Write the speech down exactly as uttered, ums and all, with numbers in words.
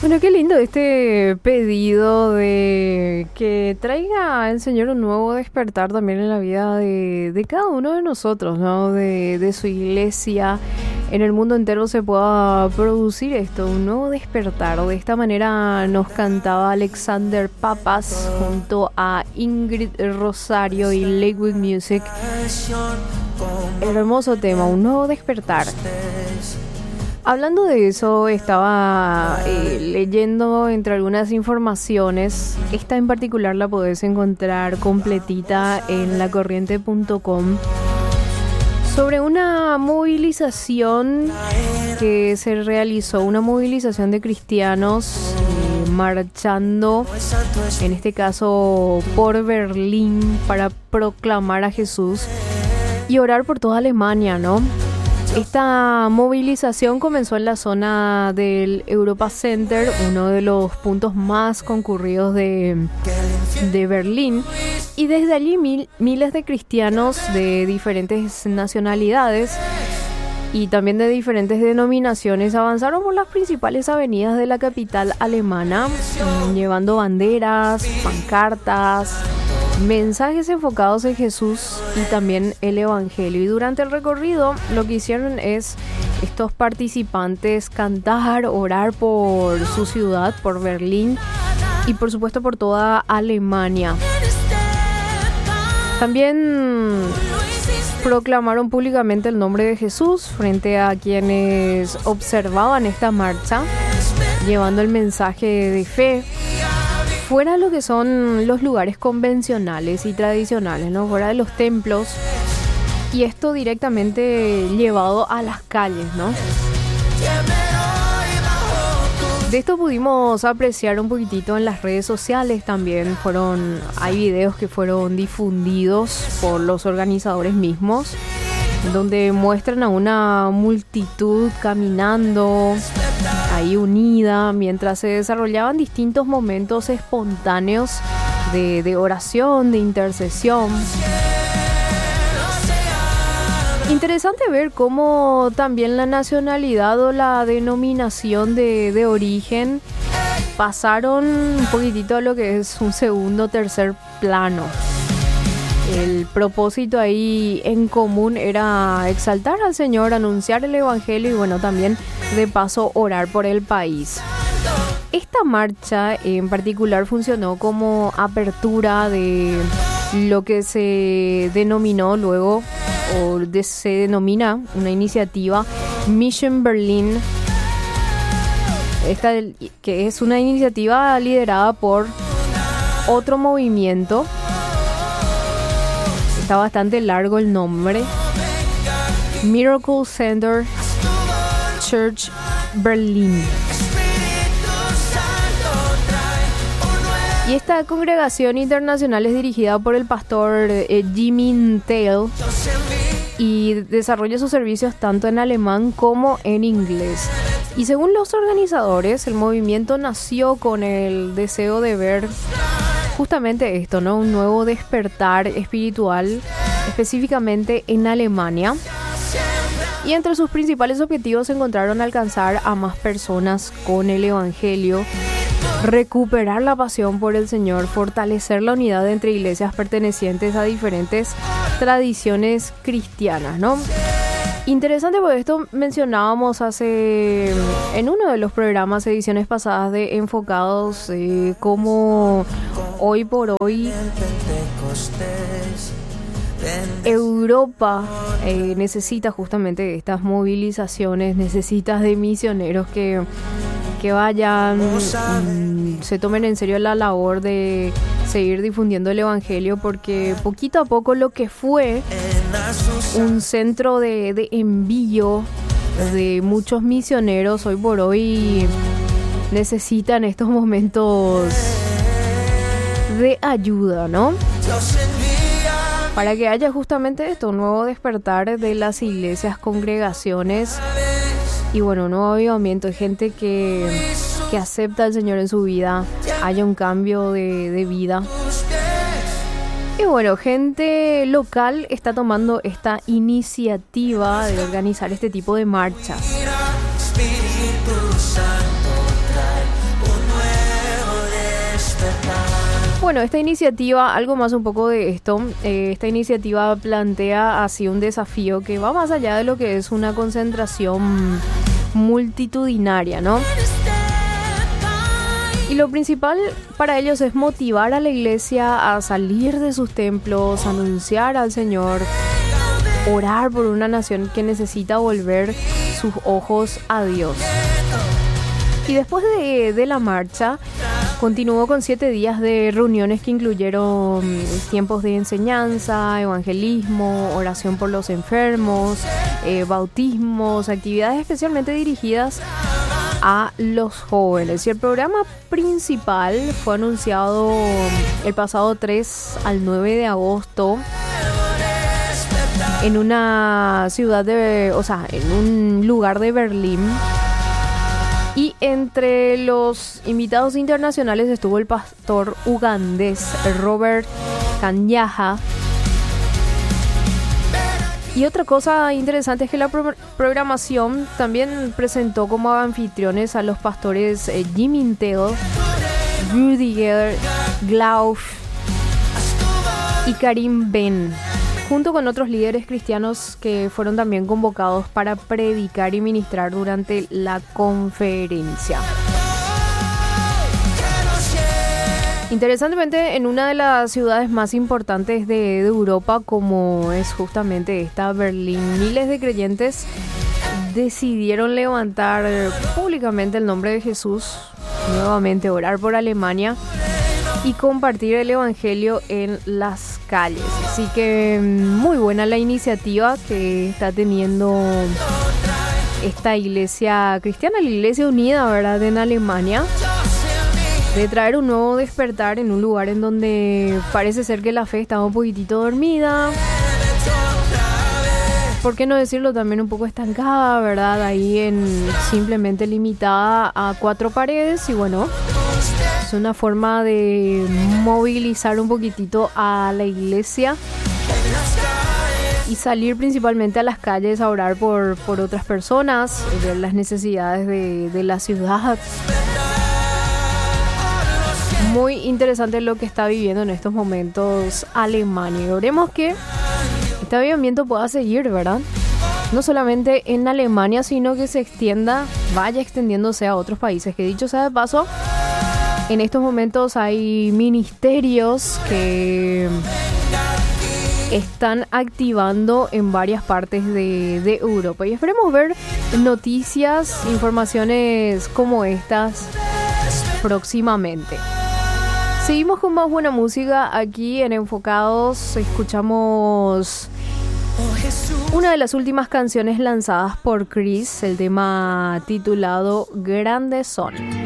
Bueno, qué lindo este pedido de que traiga el Señor un nuevo despertar también en la vida de, de cada uno de nosotros, ¿no? De, de su iglesia. En el mundo entero se pueda producir esto, un nuevo despertar. De esta manera nos cantaba Alexander Papas junto a Ingrid Rosario y Lakewood Music. El hermoso tema, un nuevo despertar. Hablando de eso, estaba eh, leyendo entre algunas informaciones. Esta en particular la podés encontrar completita en la corriente punto com. Sobre una movilización que se realizó, una movilización de cristianos eh, marchando, en este caso por Berlín, para proclamar a Jesús y orar por toda Alemania, ¿no? Esta movilización comenzó en la zona del Europa Center, uno de los puntos más concurridos de, de Berlín. Y desde allí mil, miles de cristianos de diferentes nacionalidades y también de diferentes denominaciones avanzaron por las principales avenidas de la capital alemana, llevando banderas, pancartas, mensajes enfocados en Jesús y también el Evangelio. Y durante el recorrido lo que hicieron es estos participantes cantar, orar por su ciudad, por Berlín y por supuesto por toda Alemania. También proclamaron públicamente el nombre de Jesús frente a quienes observaban esta marcha, llevando el mensaje de fe fuera de lo que son los lugares convencionales y tradicionales, ¿no? Fuera de los templos, y esto directamente llevado a las calles, ¿no? De esto pudimos apreciar un poquitito en las redes sociales también. Fueron, hay videos que fueron difundidos por los organizadores mismos, donde muestran a una multitud caminando ahí unida mientras se desarrollaban distintos momentos espontáneos de, de oración, de intercesión. Interesante ver cómo también la nacionalidad o la denominación de, de origen pasaron un poquitito a lo que es un segundo o tercer plano. El propósito ahí en común era exaltar al Señor, anunciar el Evangelio y bueno, también de paso orar por el país. Esta marcha en particular funcionó como apertura de lo que se denominó luego, o de, se denomina una iniciativa Mission Berlin. Esta que es una iniciativa liderada por otro movimiento. Está bastante largo el nombre. Miracle Center Church Berlin. Y esta congregación internacional es dirigida por el pastor eh, Jimmy Tail y desarrolla sus servicios tanto en alemán como en inglés. Y según los organizadores, el movimiento nació con el deseo de ver justamente esto, ¿no? Un nuevo despertar espiritual, específicamente en Alemania. Y entre sus principales objetivos se encontraron alcanzar a más personas con el Evangelio, recuperar la pasión por el Señor, fortalecer la unidad entre iglesias pertenecientes a diferentes tradiciones cristianas, ¿no? Interesante, porque esto mencionábamos hace en uno de los programas, ediciones pasadas de Enfocados, eh, como hoy por hoy Europa eh, necesita justamente de estas movilizaciones, necesita de misioneros que, que vayan, mmm, se tomen en serio la labor de seguir difundiendo el Evangelio, porque poquito a poco lo que fue un centro de, de envío de muchos misioneros hoy por hoy necesitan estos momentos de ayuda, ¿no? Para que haya justamente esto, un nuevo despertar de las iglesias, congregaciones y bueno, un nuevo avivamiento de gente que, que acepta al Señor en su vida, haya un cambio de, de vida. Y bueno, gente local está tomando esta iniciativa de organizar este tipo de marchas. Bueno, esta iniciativa, algo más un poco de esto, eh, esta iniciativa plantea así un desafío que va más allá de lo que es una concentración multitudinaria, ¿no? Y lo principal para ellos es motivar a la iglesia a salir de sus templos, anunciar al Señor, orar por una nación que necesita volver sus ojos a Dios. Y después de, de la marcha, continuó con siete días de reuniones que incluyeron tiempos de enseñanza, evangelismo, oración por los enfermos, eh, bautismos, actividades especialmente dirigidas a los jóvenes. Y el programa principal fue anunciado el pasado tres al nueve de agosto en una ciudad de, o sea, en un lugar de Berlín. Y entre los invitados internacionales estuvo el pastor ugandés Robert Kanyaha. Y otra cosa interesante es que la pro- programación también presentó como anfitriones a los pastores eh, Jim Intel, Rüdiger Glauf y Karim Ben, junto con otros líderes cristianos que fueron también convocados para predicar y ministrar durante la conferencia. Interesantemente, en una de las ciudades más importantes de, de Europa, como es justamente esta Berlín, miles de creyentes decidieron levantar públicamente el nombre de Jesús, nuevamente orar por Alemania y compartir el evangelio en las calles. Así que muy buena la iniciativa que está teniendo esta iglesia cristiana, la Iglesia Unida, ¿verdad?, en Alemania, de traer un nuevo despertar en un lugar en donde parece ser que la fe estaba un poquitito dormida. ¿Por qué no decirlo? También un poco estancada, ¿verdad? Ahí en simplemente limitada a cuatro paredes. Y bueno, es una forma de movilizar un poquitito a la iglesia y salir principalmente a las calles a orar por, por otras personas, ver las necesidades de, de la ciudad. Muy interesante lo que está viviendo en estos momentos Alemania. Oremos que este avivamiento pueda seguir, ¿verdad? No solamente en Alemania, sino que se extienda, vaya extendiéndose a otros países. Que dicho sea de paso, en estos momentos hay ministerios que están activando en varias partes de, de Europa. Y esperemos ver noticias, informaciones como estas próximamente. Seguimos con más buena música aquí en Enfocados. Escuchamos una de las últimas canciones lanzadas por Chris, el tema titulado Grandes Son.